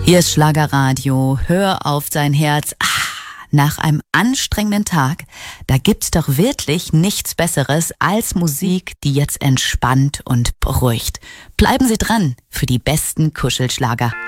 Hier ist Schlagerradio, hör auf dein Herz. Nach einem anstrengenden Tag, da gibt's doch wirklich nichts Besseres als Musik, die jetzt entspannt und beruhigt. Bleiben Sie dran für die besten Kuschelschlager.